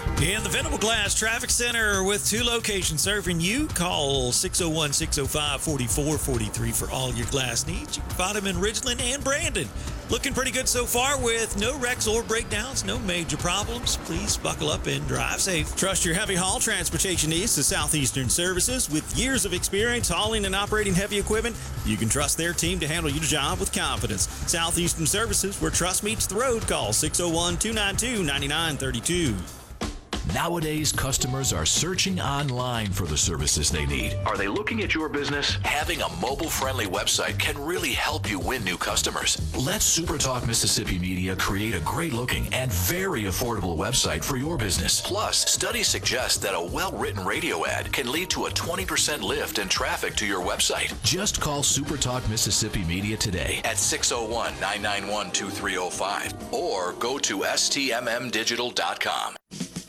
In the Venable Glass Traffic Center with 2 locations serving you, call 601-605-4443 for all your glass needs. You can find them in Ridgeland and Brandon. Looking pretty good so far with no wrecks or breakdowns, no major problems. Please buckle up and drive safe. Trust your heavy haul transportation needs to Southeastern Services. With years of experience hauling and operating heavy equipment, you can trust their team to handle your job with confidence. Southeastern Services, where trust meets the road. Call 601-292-9932. Nowadays, customers are searching online for the services they need. Are they looking at your business? Having a mobile-friendly website can really help you win new customers. Let SuperTalk Mississippi Media create a great-looking and very affordable website for your business. Plus, studies suggest that a well-written radio ad can lead to a 20% lift in traffic to your website. Just call SuperTalk Mississippi Media today at 601-991-2305 or go to stmmdigital.com.